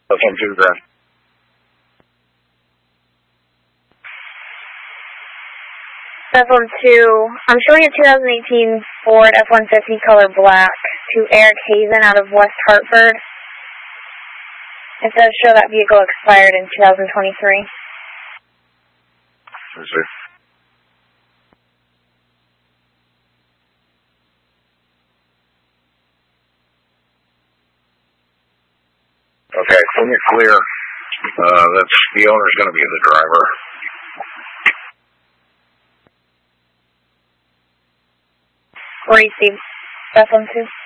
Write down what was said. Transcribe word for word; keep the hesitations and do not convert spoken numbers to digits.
F one two, Grand. F one two, I'm showing a two thousand eighteen Ford F one fifty color black to Eric Hazen out of West Hartford. It does show that vehicle expired in two thousand twenty-three. Let's see. Okay, when you're clear, uh, that's, the owner's going to be the driver. Where do you see F one two?